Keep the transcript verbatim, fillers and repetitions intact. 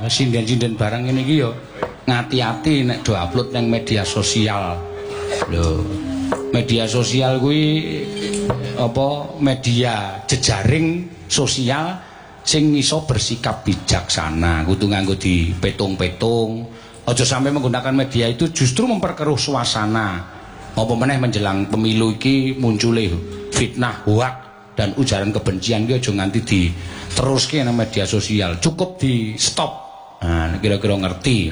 sinden-sinden barang ngene iki ya ngati-ati nek do upload nang media sosial. Lho, media sosial kuwi apa media jejaring sosial sing iso bersikap bijaksana, kudu nganggo dipetung-petung. Aja sampai menggunakan media itu justru memperkeruh suasana. Apa meneh menjelang pemilu iki muncule fitnah, hoak dan ujaran kebencian ki aja nganti diteruske nang media sosial. Cukup di stop. Nah, kira-kira ngerti.